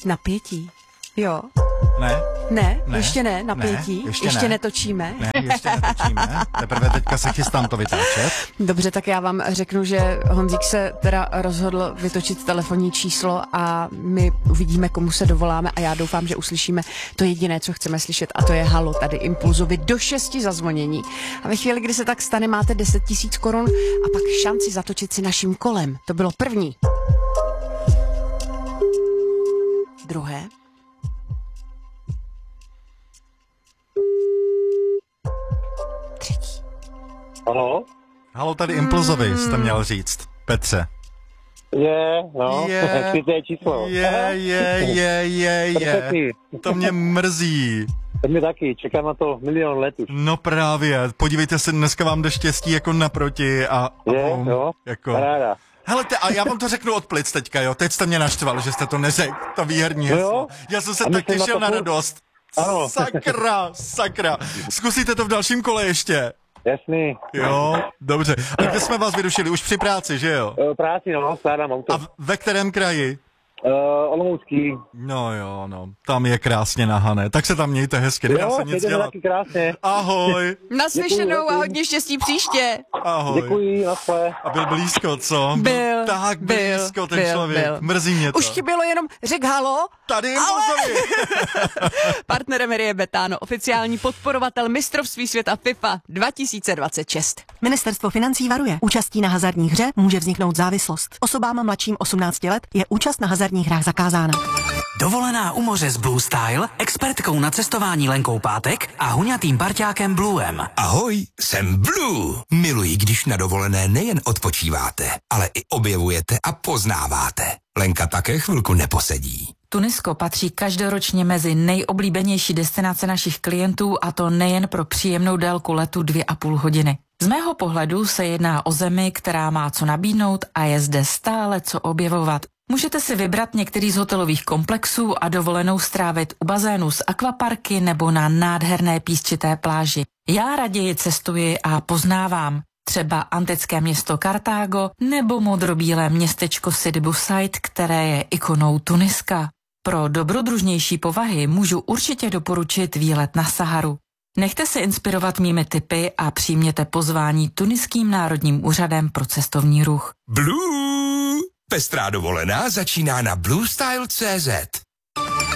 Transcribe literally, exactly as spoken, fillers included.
Napětí. Jo. Ne? Ne, Ne, ještě ne, napětí. ne, ještě ještě ne. netočíme. Ne, ještě netočíme. Teprve teďka se chystám to vytáčet. Dobře, tak já vám řeknu, že Honzík se teda rozhodl vytočit telefonní číslo a my uvidíme, komu se dovoláme a já doufám, že uslyšíme to jediné, co chceme slyšet, a to je halo tady Impulzovi do šesti zazvonění. A ve chvíli, kdy se tak stane, máte deset tisíc korun a pak šanci zatočit si naším kolem. To bylo první. Druhé. Třetí. Halo? Halo, tady Impulzovi jste měl říct, Petře. Je, no, Je, to je číslo. je, je, je, je, je. To mě mrzí. To mě taky, čekám na to milion let už. No právě, podívejte se, dneska vám jde štěstí jako naproti a... a Je, bum, jo, jako... paráda. Hele, te, a já vám to řeknu od plic teďka, jo, teď jste mě naštval, že jste to neřekl, to výherní No heslo. jo. Já jsem se A tak myslím těšil na na to radost. Ano. Sakra, sakra. Zkusíte to v dalším kole ještě. Jasný. Jo, dobře. A kde jsme vás vyrušili? Už při práci, že jo? E, práci, no, skládám auto. A v- ve kterém kraji? E, Olomoucký. No jo, no, tam je krásně nahané. Tak se tam mějte hezky, nedá Jo, se nic jedeme dělat. taky krásně. Ahoj, Naslyšenou Děkuju, a děkuju. hodně štěstí příště. ahoj. Děkuji, naschle. A byl blízko, co? Byl, tak byl, blízko ten byl, člověk. byl. Mrzí mě to. Už ti bylo jenom řek halo. Tady Impulzovi. Partnerem hry je Betano, oficiální podporovatel mistrovství světa FIFA dva tisíce dvacet šest. Ministerstvo financí varuje. Účastí na hazardní hře může vzniknout závislost. Osobám mladším osmnácti let je účast na hazardních hrách zakázána. Dovolená u moře s Blue Style, expertkou na cestování Lenkou Pátek a huňatým parťákem Bluem. Ahoj, jsem Blue. Miluji, když na dovolené nejen odpočíváte, ale i objevujete a poznáváte. Lenka také chvilku neposedí. Tunisko patří každoročně mezi nejoblíbenější destinace našich klientů, a to nejen pro příjemnou délku letu dvě a půl hodiny. Z mého pohledu se jedná o zemi, která má co nabídnout a je zde stále co objevovat. Můžete si vybrat některý z hotelových komplexů a dovolenou strávit u bazénu s akvaparky nebo na nádherné písčité pláži. Já raději cestuji a poznávám. Třeba antické město Kartágo nebo modrobílé městečko Sidi Bou Said, které je ikonou Tuniska. Pro dobrodružnější povahy můžu určitě doporučit výlet na Saharu. Nechte se inspirovat mými tipy a přijměte pozvání Tuniským národním úřadem pro cestovní ruch. Blue! Pestrá dovolená začíná na bluestyle tečka cé zet.